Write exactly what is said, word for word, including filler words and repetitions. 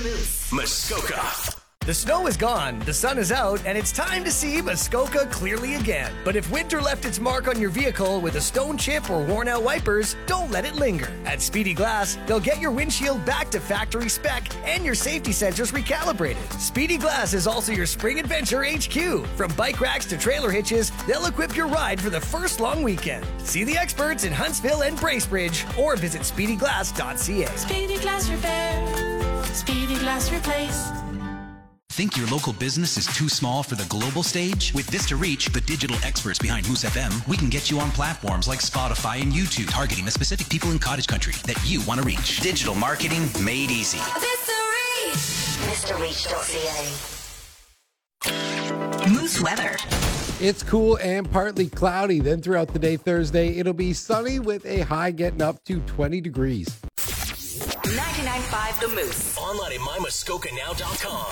Muskoka. The snow is gone, the sun is out, and it's time to see Muskoka clearly again. But if winter left its mark on your vehicle with a stone chip or worn out wipers, don't let it linger. At Speedy Glass, they'll get your windshield back to factory spec and your safety sensors recalibrated. Speedy Glass is also your spring adventure H Q. From bike racks to trailer hitches, they'll equip your ride for the first long weekend. See the experts in Huntsville and Bracebridge or visit speedy glass dot c a. Speedy Glass Repair. Speedy Glass Replace. Think your local business is too small for the global stage? With Vista Reach, the digital experts behind Moose F M, we can get you on platforms like Spotify and YouTube, targeting the specific people in cottage country that you want to reach. Digital marketing made easy. Vista Reach. Vista Reach dot c a. Moose weather. It's cool and partly cloudy. Then throughout the day Thursday, it'll be sunny with a high getting up to twenty degrees. ninety-nine point five The Moose. Online at my muskoka now dot com.